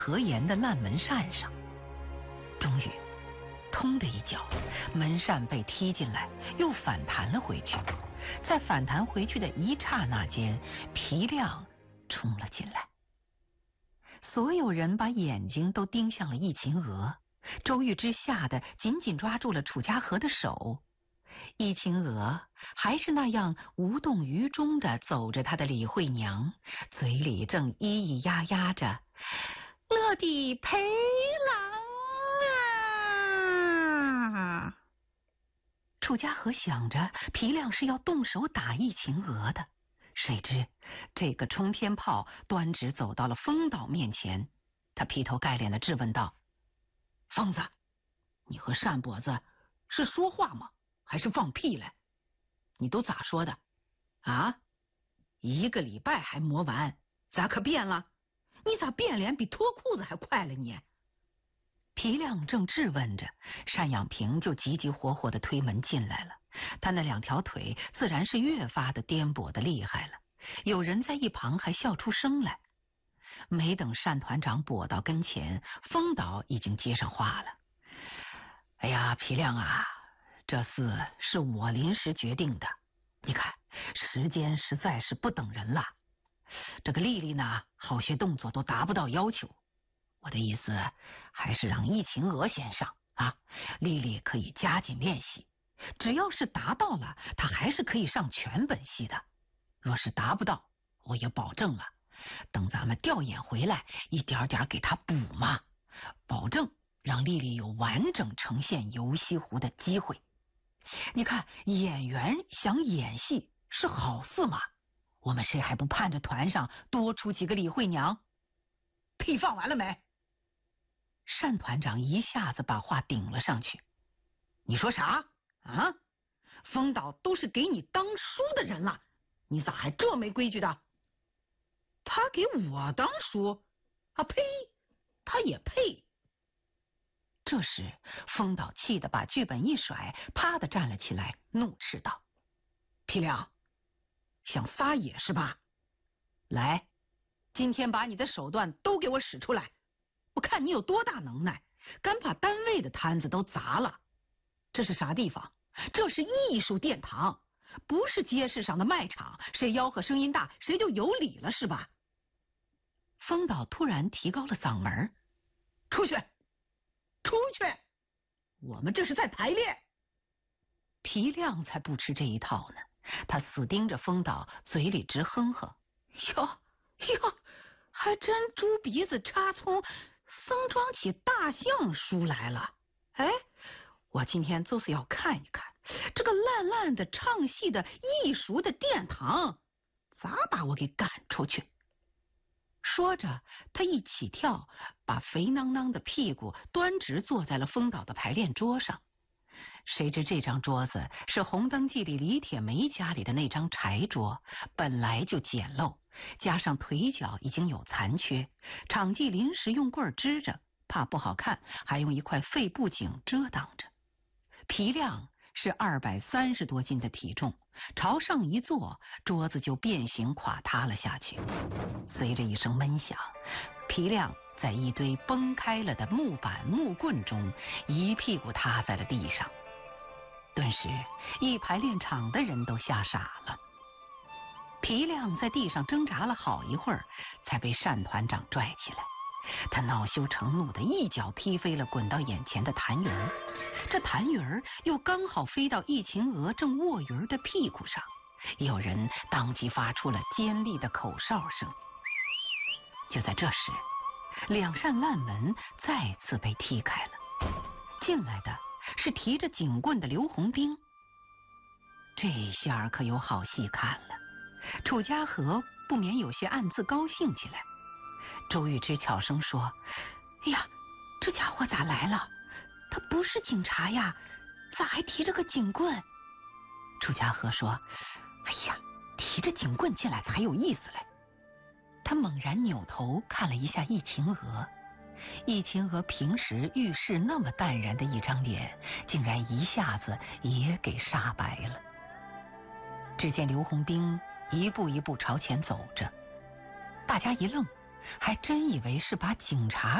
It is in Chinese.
合檐的烂门扇上。终于，通的一脚，门扇被踢进来，又反弹了回去。在反弹回去的一刹那间，皮亮冲了进来。所有人把眼睛都盯向了易秦娥，周玉芝吓得紧紧抓住了楚家河的手。易秦娥还是那样无动于衷地走着她的李慧娘，嘴里正咿咿呀呀着：“乐地陪郎啊！”楚家河想着皮亮是要动手打易秦娥的，谁知这个冲天炮端直走到了风岛面前，他劈头盖脸地质问道：“疯子，你和单跛子是说话吗？还是放屁嘞？你都咋说的啊？1个礼拜还磨完，咋可变了？你咋变脸比脱裤子还快了你？”皮亮正质问着，单养平就急急火火地推门进来了，他那2条腿自然是越发的颠簸的厉害了。有人在一旁还笑出声来。没等单团长跛到跟前，风岛已经接上话了：“哎呀，皮亮啊，这事是我临时决定的，你看时间实在是不等人了。这个丽丽呢，好些动作都达不到要求，我的意思还是让易秦娥先上啊，丽丽可以加紧练习，只要是达到了，她还是可以上全本戏的。若是达不到，我也保证了，等咱们调演回来，一点点给她补嘛，保证让丽丽有完整呈现游西湖的机会。你看，演员想演戏是好事嘛，我们谁还不盼着团上多出几个李慧娘？”“屁放完了没？”单团长一下子把话顶了上去：“你说啥啊？风岛都是给你当书的人了，你咋还这没规矩的？”“他给我当书啊？呸！他也配！”这时风岛气得把剧本一甩，啪的站了起来，怒斥道：“皮亮，想撒野是吧？来，今天把你的手段都给我使出来，我看你有多大能耐，敢把单位的摊子都砸了。这是啥地方？这是艺术殿堂，不是街市上的卖场，谁吆喝声音大，谁就有理了是吧？”风岛突然提高了嗓门：“出去！出去！我们这是在排练。”皮亮才不吃这一套呢，他死盯着风岛，嘴里直哼哼：“哟，还真猪鼻子插葱，僧装起大象书来了。哎，我今天就是要看一看这个烂烂的唱戏的艺术的殿堂，咋把我给赶出去。”说着，他一起跳，把肥囊囊的屁股端直坐在了风岛的排练桌上。谁知这张桌子是红灯记里李铁梅家里的那张柴桌，本来就简陋，加上腿脚已经有残缺，场记临时用棍支着，怕不好看，还用一块废布景遮挡着。皮亮是230多斤的体重，朝上一坐，桌子就变形垮塌了下去。随着一声闷响，皮亮在一堆崩开了的木板木棍中一屁股塌在了地上。顿时一排练场的人都吓傻了。皮亮在地上挣扎了好一会儿，才被单团长拽起来。他恼羞成怒的一脚踢飞了滚到眼前的痰盂，这痰盂又刚好飞到易秦娥正卧鱼的屁股上，有人当即发出了尖利的口哨声。就在这时，2扇烂门再次被踢开了，进来的是提着警棍的刘洪兵。这下可有好戏看了，楚家河不免有些暗自高兴起来。周玉芝悄声说：“哎呀，这家伙咋来了？他不是警察呀，咋还提着个警棍？”楚家河说：“哎呀，提着警棍进来才有意思嘞。”他猛然扭头看了一下易秦娥，易秦娥平时遇事那么淡然的一张脸，竟然一下子也给煞白了。只见刘洪兵一步一步朝前走着，大家一愣， 还真以为是把警察